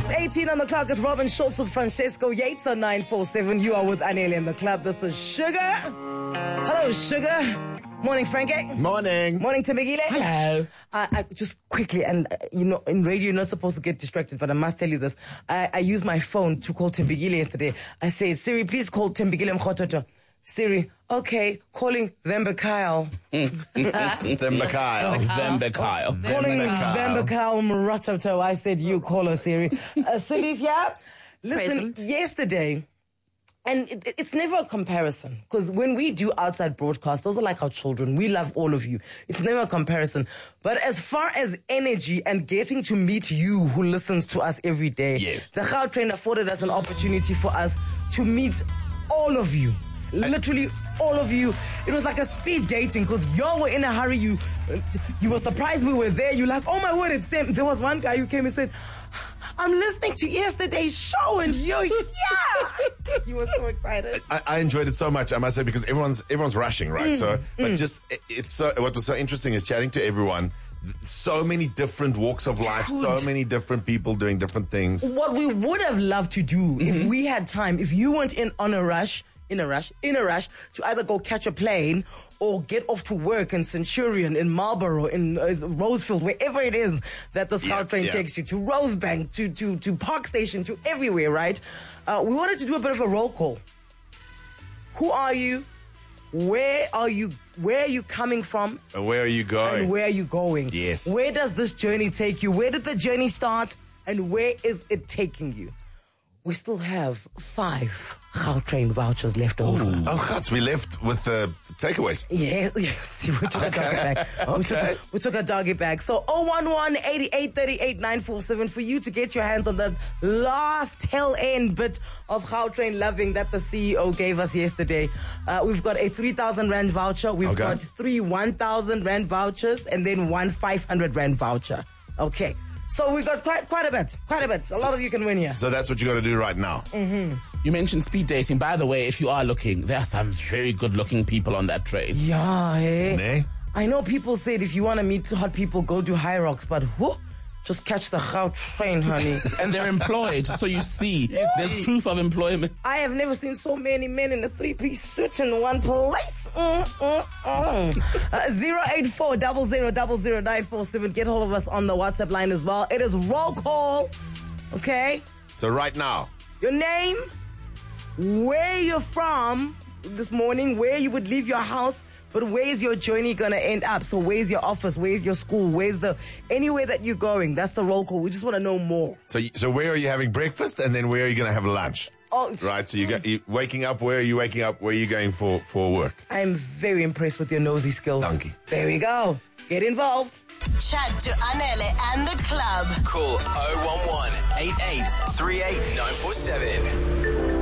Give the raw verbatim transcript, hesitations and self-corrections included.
It's eighteen on the clock at Robin Schultz with Francesco Yates on nine four seven. You are with Anele in the club. This is Sugar. Hello, Sugar. Morning, Frankie. Morning. Morning, Tembekile. Hello. Uh, I, just quickly, and uh, you know, in radio, you're not supposed to get distracted, but I must tell you this. I, I used my phone to call Tembekile yesterday. I said, Siri, please call Tembekile Mkhototo. Siri, okay, calling Thembekile. Thembekile. Thembekile. Calling Thembekile Muratoto. I said, you call her, Siri. Uh, Silly's here. Listen, Present. yesterday, and it, it's never a comparison, because when we do outside broadcast, those are like our children. We love all of you. It's never a comparison. But as far as energy and getting to meet you who listens to us every day, Yes. the Gautrain afforded us an opportunity for us to meet all of you. Literally all of you. It was like a speed dating, because y'all were in a hurry. You you were surprised we were there. You're like, oh my word, it's them. There was one guy who came and said, I'm listening to yesterday's show and you're here. He was so excited. I, I enjoyed it so much, I must say, because everyone's everyone's rushing, right? Mm, so, but just it, it's so. What was so interesting is chatting to everyone. So many different walks of life, Dude. so many different people doing different things. What we would have loved to do if we had time, if you weren't in on a rush, in a rush, in a rush to either go catch a plane or get off to work in Centurion, in Marlborough, in uh, Rosefield, wherever it is that the Scout Yeah, train yeah. takes you, to Rosebank, to, to, to Park Station, to everywhere, right? Uh, we wanted to do a bit of a roll call. Who are you? Where are you? Where are you coming from? And where are you going? And where are you going? Yes. Where does this journey take you? Where did the journey start? And where is it taking you? We still have five Gautrain vouchers left over. Oh, God, we left with the takeaways. Yeah, yes, we took a doggy bag. We, took Okay. a, we took a doggy bag. So oh one one, eighty-eight thirty-eight, nine four seven for you to get your hands on that last tail end bit of Gautrain loving that the C E O gave us yesterday. Uh, we've got a three thousand rand voucher. We've Okay. got three one thousand rand vouchers and then one five hundred rand voucher. Okay. So we got quite quite a bit, quite a bit. A lot of you can win here. So that's what you got to do right now. You mentioned speed dating. By the way, if you are looking, there are some very good-looking people on that train. Yeah, hey. Ne? I know people said if you want to meet hot people, go do High Rocks, but whoo, just catch the Gautrain, honey. And they're employed, so you see, there's proof of employment. I have never seen so many men in a three-piece suit in one place. Mm, mm, mm. uh, zero eight four zero zero zero zero nine four seven. Get hold of us on the WhatsApp line as well. It is roll call, okay? So right now, Your name, where you're from this morning, where you would leave your house, but where's your journey gonna end up? So where's your office? Where's your school? Where's the anywhere that you're going? That's the roll call. We just want to know more. so you- so where are you having breakfast, and then where are you going to have lunch? Oh, Right. So you got you waking up. Where are you waking up? Where are you going for for work? I'm very impressed with your nosy skills. Thank you. There we go. Get involved. Chat to Anele and the club. Call oh one one, eight eight three eight nine four seven.